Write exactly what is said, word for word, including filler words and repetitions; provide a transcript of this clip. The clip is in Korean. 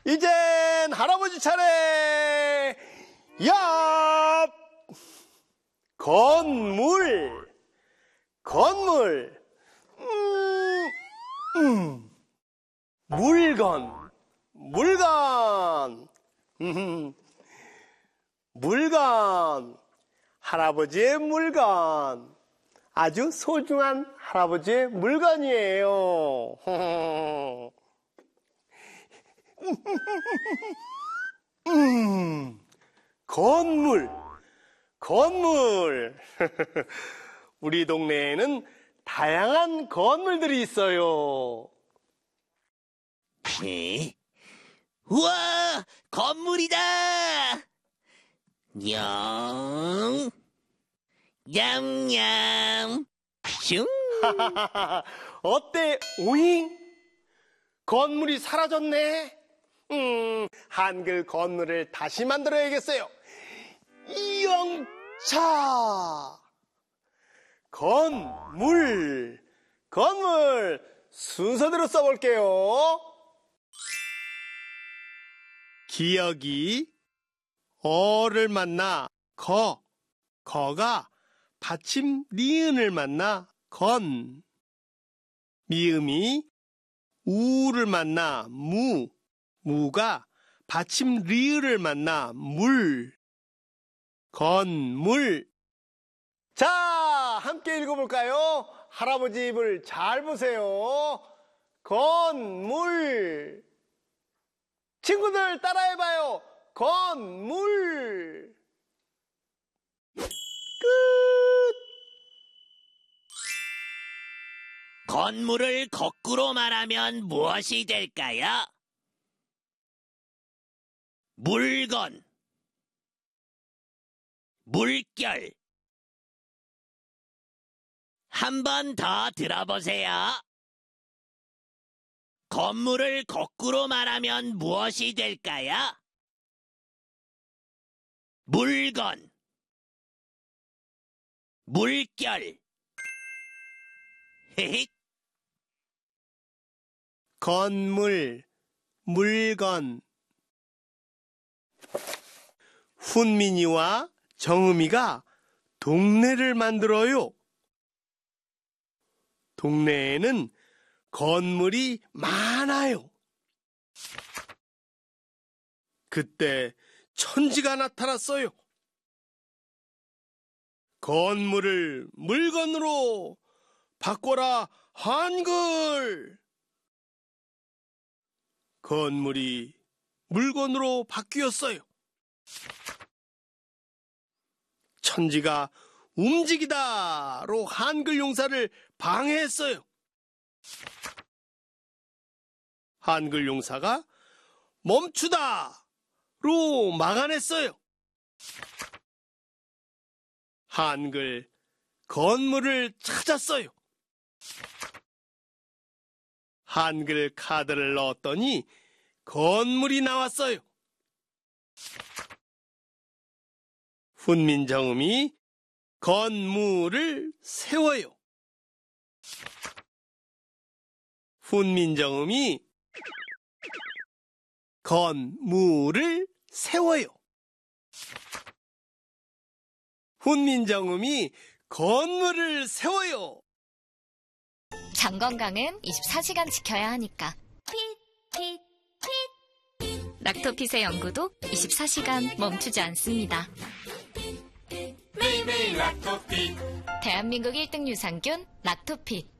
이젠 할아버지 차례. 야! 건물, 건물, 음, 음. 물건, 물건, 음. 물건, 할아버지의 물건, 아주 소중한 할아버지의 물건이에요. 음, 건물, 건물. 우리 동네에는 다양한 건물들이 있어요. 에? 우와, 건물이다! 냥, 냠냠, 슝. 어때, 오잉? 건물이 사라졌네? 음, 한글 건물을 다시 만들어야겠어요. 영차! 건물, 건물, 순서대로 써볼게요. 기억이 어를 만나 거, 거가 받침 니은을 만나 건, 미음이 우를 만나 무, 무가 받침 리을을 만나 물, 건물. 자, 함께 읽어볼까요? 할아버지 입을 잘 보세요. 건물. 친구들 따라해봐요. 건물. 끝. 건물을 거꾸로 말하면 무엇이 될까요? 물건, 물결. 한 번 더 들어보세요. 건물을 거꾸로 말하면 무엇이 될까요? 물건, 물결. 헤헤. 건물, 물건. 훈민이와 정음이가 동네를 만들어요. 동네에는 건물이 많아요. 그때 천지가 나타났어요. 건물을 물건으로 바꿔라, 한글. 건물이 물건으로 바뀌었어요. 천지가 움직이다로 한글 용사를 방해했어요. 한글 용사가 멈추다로 막아냈어요. 한글 건물을 찾았어요. 한글 카드를 넣었더니 건물이 나왔어요. 훈민정음이 건물을 세워요. 훈민정음이 건물을 세워요. 훈민정음이 건물을 세워요. 장 건강은 이십사 시간 지켜야 하니까. 핏, 핏, 핏. 락토핏의 연구도 이십사 시간 멈추지 않습니다. 매일매일 락토핏. 대한민국 일 등 유산균 락토핏.